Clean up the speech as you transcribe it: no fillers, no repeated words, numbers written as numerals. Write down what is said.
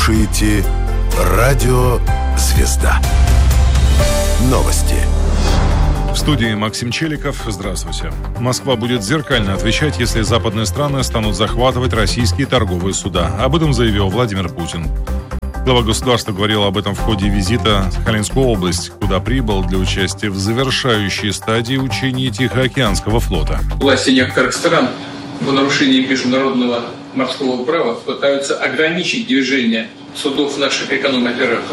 Слушаете радио «Звезда». Новости. В студии Максим Челиков. Здравствуйте. Москва будет зеркально отвечать, если западные страны станут захватывать российские торговые суда. Об этом заявил Владимир Путин. Глава государства говорил об этом в ходе визита в Сахалинскую область, куда прибыл для участия в завершающей стадии учений Тихоокеанского флота. Власти некоторых стран в нарушении международного морского права пытаются ограничить движение судов наших эконом-операторов.